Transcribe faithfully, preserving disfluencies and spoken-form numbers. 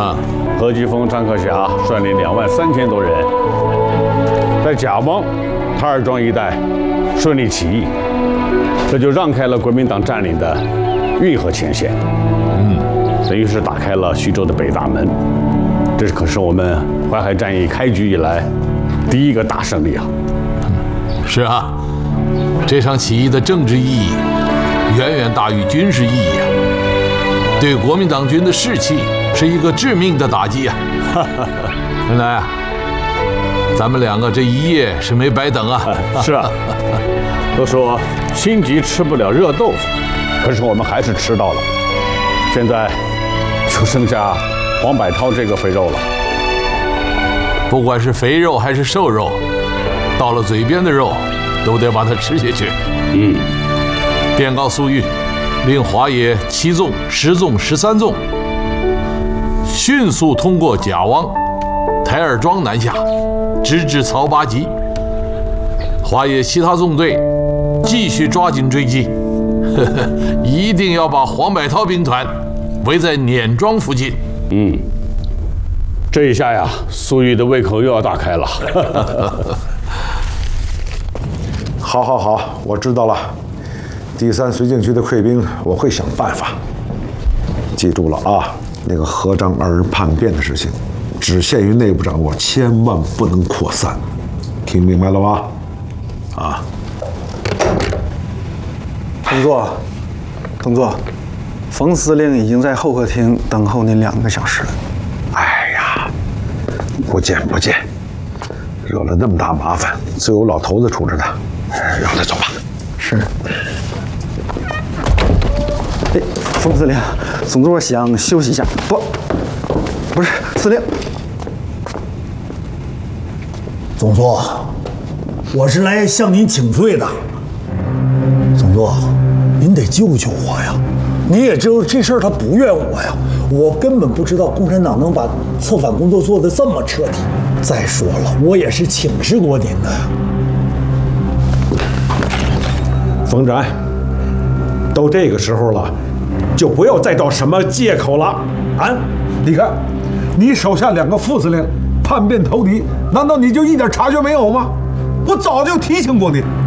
啊， 何基丰、张克侠率领两万三千多人，在甲汪、塔尔庄一带顺利起义，这就让开了国民党占领的运河前线，嗯，等于是打开了徐州的北大门。这可是我们淮海战役开局以来第一个大胜利啊！ 是啊，这场起义的政治意义远远大于军事意义啊，对国民党军的士气是一个致命的打击啊！原来啊，咱们两个这一夜是没白等啊！ 是啊，都说心急吃不了热豆腐，可是我们还是吃到了。现在就剩下黄百韬这个肥肉了。 不管是肥肉还是瘦肉，到了嘴边的肉，都得把它吃下去。 嗯， 电告粟裕，令华野七纵、十纵、十三纵迅速通过甲汪、台儿庄南下，直至曹八集。华野其他纵队继续抓紧追击，呵呵，一定要把黄百韬兵团围在碾庄附近。 嗯，这一下呀，粟裕的胃口又要大开了。 好，好，好，我知道了。第三绥靖区的溃兵，我会想办法。记住了啊，那个合张二人叛变的事情，只限于内部掌握，千万不能扩散。听明白了吗？啊。 同座，同座，冯司令已经在候客厅等候您两个小时了。 哎呀，不见不见，惹了那么大麻烦，自有老头子处置的。让他走吧。 是。哎，冯司令，总座想休息一下。不，不是司令。 总座，我是来向您请罪的。总座，您得救救我呀！你也知道这事儿他不怨我呀，我根本不知道共产党能把策反工作做得这么彻底。再说了，我也是请示过您的呀。 冯展，都这个时候了，就不要再找什么借口了。啊，你看，你手下两个副司令叛变投敌，难道你就一点察觉没有吗？我早就提醒过你。